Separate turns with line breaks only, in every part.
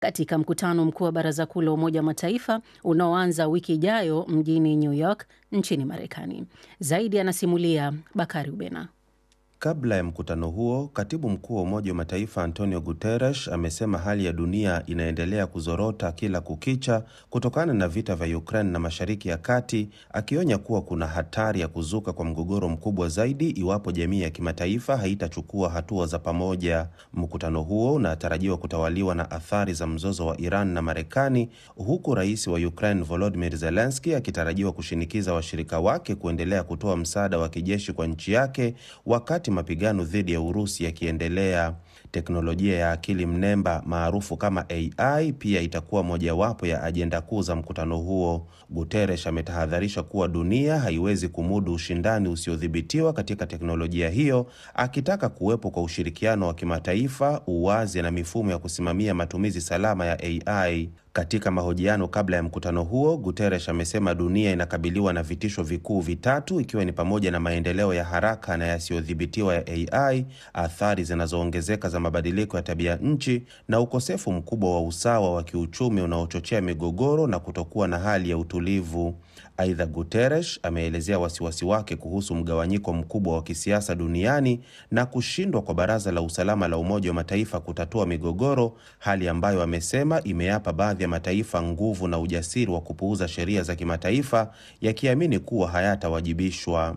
katika mkutano mkuu wa Baraza Kuu la Umoja wa Mataifa unaoanza wiki ijayo mjini New York nchini Marekani. Zaidi anasimulia Bakari Ubena.
Kabla ya mkutano huo, Katibu Mkuu wa Umoja wa Mataifa Antonio Guterres amesema hali ya dunia inaendelea kuzorota kila kukicha kutokana na vita vya Ukraine na Mashariki ya Kati, akionya kuwa kuna hatari ya kuzuka kwa mgogoro mkubwa zaidi iwapo jamii ya kimataifa haitachukua hatua za pamoja. Mkutano huo unatarajiwa kutawaliwa na athari za mzozo wa Iran na Marekani, huku Rais wa Ukraine Volodymyr Zelensky akitarajiwa kushinikiza washirika wake kuendelea kutoa msaada wa kijeshi kwa nchi yake wakati mapigano dhidi ya Urusi yakiendelea. Teknolojia ya akili mnemba maarufu kama AI pia itakuwa mojawapo ya ajenda kuu za mkutano huo. Guterres ametahadharisha kuwa dunia haiwezi kumudu ushindani usiodhibitiwa katika teknolojia hiyo, akitaka kuwepo kwa ushirikiano wa kimataifa, uwazi na mifumo ya kusimamia matumizi salama ya AI. Katika mahojiano kabla ya mkutano huo, Guterres amesema dunia inakabiliwa na vitisho vikuu vitatu, ikiwa ni pamoja na maendeleo ya haraka na yasiyodhibitiwa ya AI, athari zinazoongezeka za mabadiliko ya tabia nchi na ukosefu mkubwa wa usawa wa kiuchumi unaochochea migogoro na kutokuwa na hali ya utulivu. Aidha, Guterres ameelezea wasiwasi wake kuhusu mgawanyiko mkubwa wa kisiasa duniani na kushindwa kwa Baraza la Usalama la Umoja wa Mataifa kutatua migogoro, hali ambayo amesema imeyapa baadhi ya mataifa nguvu na ujasiri wa kupuuza sheria za kimataifa, yakiamini kuwa hayatawajibishwa.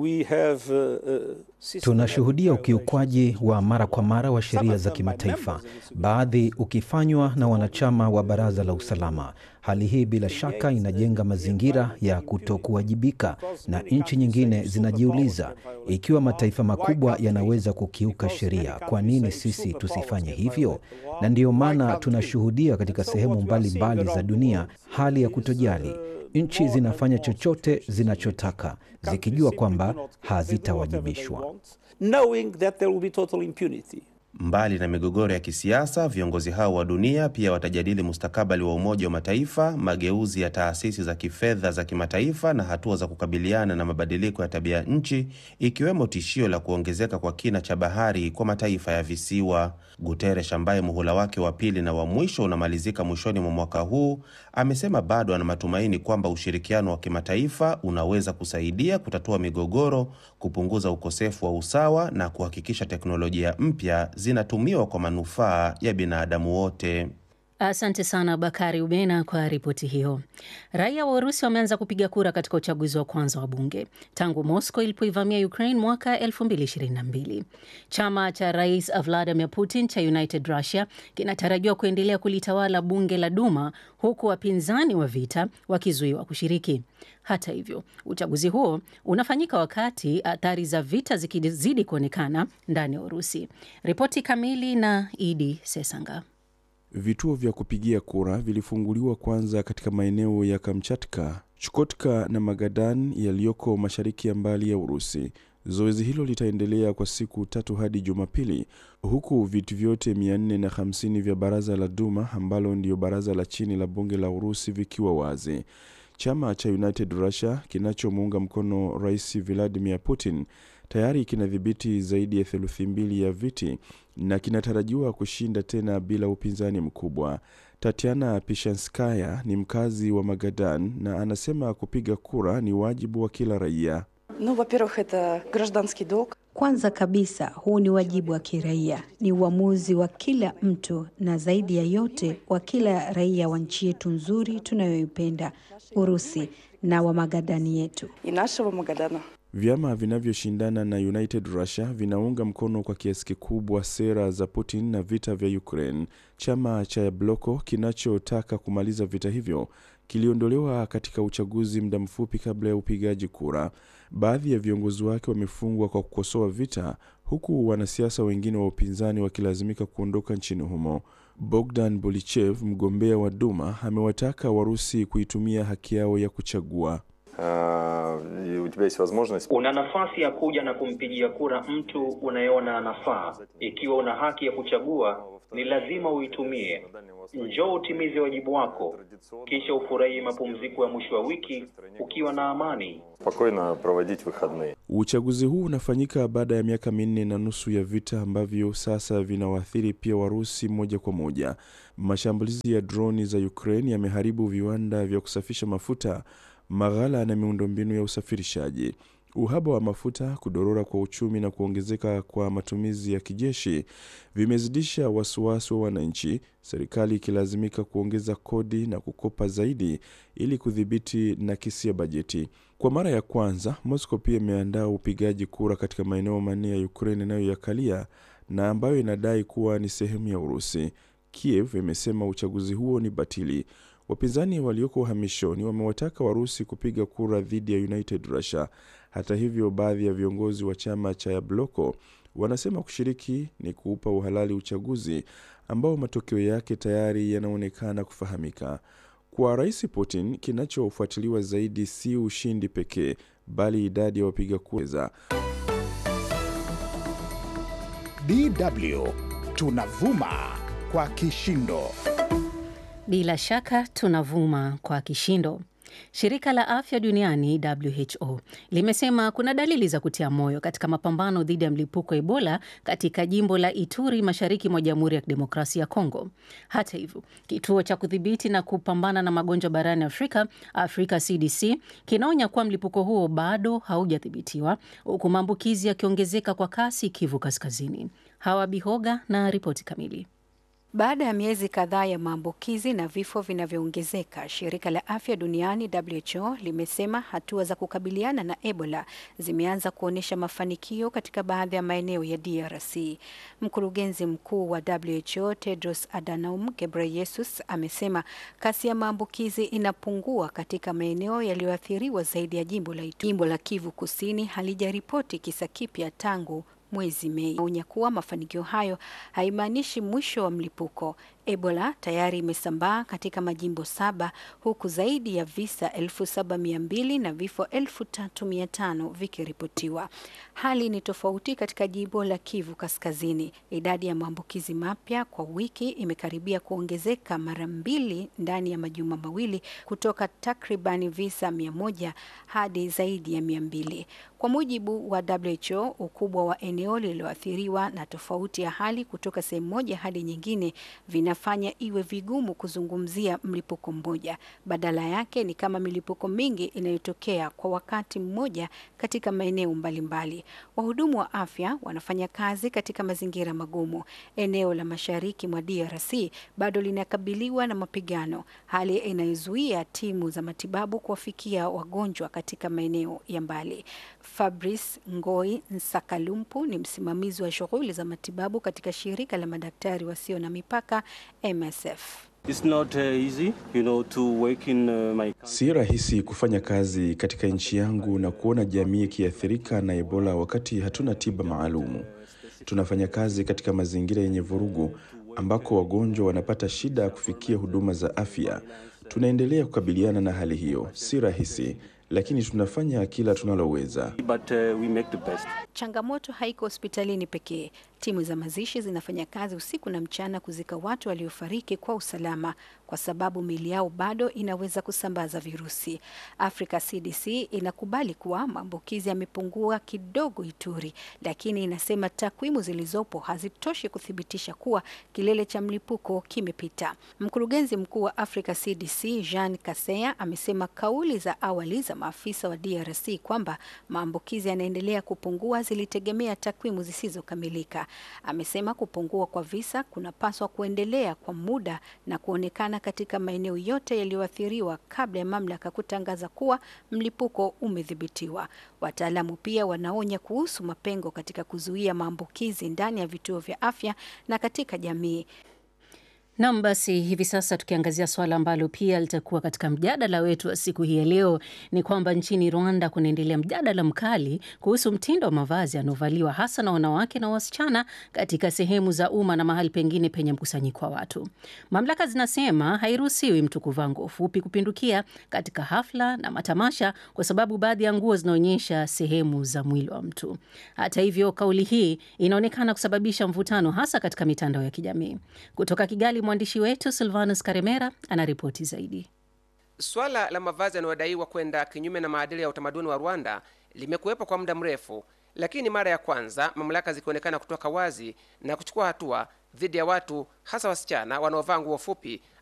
Tunashuhudia ukiukwaji wa mara kwa mara wa sheria za kimataifa, baadhi ukifanywa na wanachama wa Baraza la Usalama. Hali hii bila shaka inajenga mazingira ya kutokuwajibika, na nchi nyingine zinajiuliza, ikiwa mataifa makubwa yanaweza kukiuka sheria, kwa nini sisi tusifanye hivyo? Na ndiyo maana tunashuhudia katika sehemu mbalimbali za dunia hali ya kutojali. Nchi zinafanya chochote zinachotaka, zikijua kwamba hazitawajibishwa.
Mbali na migogoro ya kisiasa, viongozi hao wa dunia pia watajadili mustakabali wa Umoja wa Mataifa, mageuzi ya taasisi za kifedha za kimataifa na hatua za kukabiliana na mabadiliko ya tabia nchi, ikiwemo tishio la kuongezeka kwa kina cha bahari kwa mataifa ya visiwa. Guterres, ambaye muhula wake wa pili na wa mwisho unamalizika mwishoni mwa mwaka huu, amesema bado ana matumaini kwamba ushirikiano wa kimataifa unaweza kusaidia kutatua migogoro, kupunguza ukosefu wa usawa na kuhakikisha teknolojia mpya zinatumiwa kwa manufaa ya binadamu wote.
Asante sana Bakari Ubena kwa ripoti hiyo. Raia wa Urusi wameanza kupiga kura katika uchaguzi wa kwanza wa bunge tangu Moscow ilipoivamia Ukraine mwaka 2022. Chama cha Rais Vladimir Putin cha United Russia kinatarajiwa kuendelea kulitawala bunge la Duma, huku wapinzani wa vita wakizuiwa kushiriki. Hata hivyo, uchaguzi huo unafanyika wakati athari za vita zikizidi kuonekana ndani ya Urusi. Ripoti kamili na Idi Sesanga.
Vituo vya kupigia kura vilifunguliwa kwanza katika maeneo ya Kamchatka, Chukotka na Magadan yaliyoko mashariki ya mbali ya Urusi. Zoezi hilo litaendelea kwa siku 3 hadi Jumapili, huku viti vyote 450 vya baraza la Duma, ambalo ndio baraza la chini la bunge la Urusi, vikiwa wazi. Chama cha United Russia kinachomuunga mkono Rais Vladimir Putin tayari kinadhibiti zaidi ya 2/3 ya viti na kinatarajiwa kushinda tena bila upinzani mkubwa. Tatiana Pishanskaya ni mkazi wa Magadan na anasema kupiga kura ni wajibu wa kila raia.
Kwanza kabisa, huu ni wajibu wa kiraia, ni uamuzi wa kila mtu na zaidi ya yote wa kila raia wa nchi yetu nzuri tunayoipenda, Urusi, na wa Magadani yetu.
Vyama vinavyoshindana na United Russia vinaunga mkono kwa kiasi kikubwa sera za Putin na vita vya Ukraine. Chama cha Bloko kinachotaka kumaliza vita hivyo kiliondolewa katika uchaguzi muda mfupi kabla ya upigaji kura. Baadhi ya viongozi wake wamefungwa kwa kukosoa vita, huku wanasiasa wengine wa upinzani wakilazimika kuondoka nchini humo. Bogdan Bolichev, mgombea wa Duma, amewataka Warusi kuitumia haki yao ya kuchagua.
Una nafasi ya kuja na kumpigia kura mtu unayeona anafaa. Ikiwa una haki ya kuchagua, ni lazima uitumie. Njoo utimize wajibu wako, kisha ufurahie mapumziko ya mwisho wa wiki ukiwa na amani.
Uchaguzi huu unafanyika baada ya miaka 4.5 ya vita ambavyo sasa vinawaathiri pia Warusi moja kwa moja. Mashambulizi ya droni za Ukraine yameharibu viwanda vya kusafisha mafuta, maghala na miundombinu ya usafirishaji. Uhaba wa mafuta, kudorora kwa uchumi na kuongezeka kwa matumizi ya kijeshi vimezidisha wasiwasi wa wananchi, serikali ikilazimika kuongeza kodi na kukopa zaidi ili kudhibiti nakisi ya bajeti. Kwa mara ya kwanza, Moscow pia imeandaa upigaji kura katika maeneo manne ya Ukraine inayoyakalia na ambayo inadai kuwa ni sehemu ya Urusi. Kiev imesema uchaguzi huo ni batili. Wapinzani walioko uhamishoni wamewataka Warusi kupiga kura dhidi ya United Russia. Hata hivyo, baadhi ya viongozi wa chama cha Yabloko wanasema kushiriki ni kuupa uhalali uchaguzi ambao matokeo yake tayari yanaonekana kufahamika. Kwa Rais Putin, kinachofuatiliwa zaidi si ushindi pekee, bali idadi ya wapiga kura.
DW tunavuma kwa kishindo.
Bila shaka tunavuma kwa kishindo. Shirika la Afya Duniani WHO limesema kuna dalili za kutia moyo katika mapambano dhidi ya mlipuko Ebola katika jimbo la Ituri mashariki mwa Jamhuri ya Kidemokrasia ya Kongo. Hata hivyo, kituo cha kudhibiti na kupambana na magonjwa barani Afrika CDC kinaonya kuwa mlipuko huo bado haujadhibitiwa, huku maambukizi yakiongezeka kwa kasi Kivu Kaskazini. Hawa Bihoga na ripoti kamili.
Baada ya miezi kadhaa ya maambukizi na vifo vinavyoongezeka, shirika la afya duniani WHO limesema hatua za kukabiliana na Ebola zimeanza kuonyesha mafanikio katika baadhi ya maeneo ya DRC. Mkurugenzi mkuu wa WHO Tedros Adhanom Ghebreyesus amesema kasi ya maambukizi inapungua katika maeneo yaliyoathiriwa zaidi ya jimbo la Kivu Kusini halijaripoti kisa kipya tangu mwezi Mei. Onya kuwa mafanikio hayo haimaanishi mwisho wa mlipuko. Ebola tayari imesambaa katika majimbo 7 huku zaidi ya visa 7,200 na vifo 3,500 vikiripotiwa. Hali ni tofauti katika jimbo la Kivu Kaskazini. Idadi ya maambukizi mapya kwa wiki imekaribia kuongezeka mara 2 ndani ya majuma mawili kutoka takribani visa 100 hadi zaidi ya 200. Kwa mujibu wa WHO, ukubwa wa eneo lililoathiriwa na tofauti ya hali kutoka sehemu moja hadi nyingine vinafanya iwe vigumu kuzungumzia mlipuko mmoja. Badala yake ni kama milipuko mingi inayotokea kwa wakati mmoja katika maeneo mbalimbali. Wahudumu wa afya wanafanya kazi katika mazingira magumu. Eneo la mashariki mwa DRC bado linakabiliwa na mapigano, hali inayozuia timu za matibabu kuwafikia wagonjwa katika maeneo ya mbali. Fabrice Ngoi Nsakalumpu ni msimamizi wa shughuli za matibabu katika shirika la madaktari wasio na mipaka MSF.
It's not easy, to work in my...
Si rahisi kufanya kazi katika nchi yangu na kuona jamii ikiathirika na Ebola wakati hatuna tiba maalumu. Tunafanya kazi katika mazingira yenye vurugu ambako wagonjwa wanapata shida kufikia huduma za afya. Tunaendelea kukabiliana na hali hiyo. Si rahisi, lakini tunafanya kila tunaloweza.
But we make the best.
Changamoto haiko hospitalini pekee. Timu za mazishi zinafanya kazi usiku na mchana kuzika watu waliofariki kwa usalama, kwa sababu miili yao bado inaweza kusambaza virusi. Africa CDC inakubali kuwa maambukizi yamepungua kidogo Ituri, lakini inasema takwimu zilizopo hazitoshi kuthibitisha kuwa kilele cha mlipuko kimepita. Mkurugenzi mkuu wa Africa CDC Jean Kaseya amesema kauli za awali za maafisa wa DRC kwamba maambukizi yanaendelea kupungua zilitegemea takwimu zisizokamilika. Amesema kupungua kwa visa kunapaswa kuendelea kwa muda na kuonekana katika maeneo yote yaliyoathiriwa kabla ya mamlaka kutangaza kuwa mlipuko umedhibitiwa. Wataalamu pia wanaonya kuhusu mapengo katika kuzuia maambukizi ndani ya vituo vya afya na katika jamii.
Nam, basi hivi sasa tukiangazia swala ambalo pia litakuwa katika mjadala wetu wa siku hii ya leo, ni kwamba nchini Rwanda kunaendelea mjadala mkali kuhusu mtindo wa mavazi yanaovaliwa hasa na wanawake na wasichana katika sehemu za umma na mahali pengine penye mkusanyiko wa watu. Mamlaka zinasema hairuhusiwi mtu kuvaa nguo fupi kupindukia katika hafla na matamasha kwa sababu baadhi ya nguo zinaonyesha sehemu za mwili wa mtu. Hata hivyo, kauli hii inaonekana kusababisha mvutano hasa katika mitandao ya kijamii. Kutoka Kigali, mwandishi wetu Silvanus Karemera anaripoti zaidi.
Swala la mavazi yanayodaiwa kwenda kinyume na maadili ya utamaduni wa Rwanda limekuwepo kwa muda mrefu, lakini mara ya kwanza mamlaka zikionekana kutoka wazi na kuchukua hatua dhidi ya watu hasa wasichana wanaovaa nguo fupi